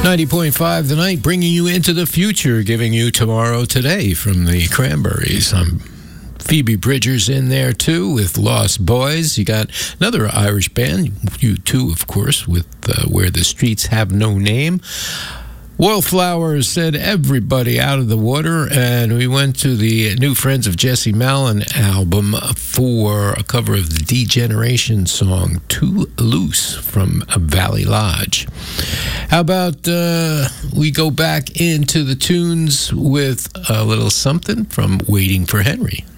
90.5 The Night, bringing you into the future, giving you Tomorrow Today from the Cranberries. Phoebe Bridgers in there, too, with Lost Boys. You got another Irish band, U2, of course, with Where the Streets Have No Name. Wallflowers said Everybody Out of the Water, and we went to the New Friends of Jesse Malin album for a cover of the D-Generation song Too Loose from Valley Lodge. How about we go back into the tunes with a little something from Waiting for Henry?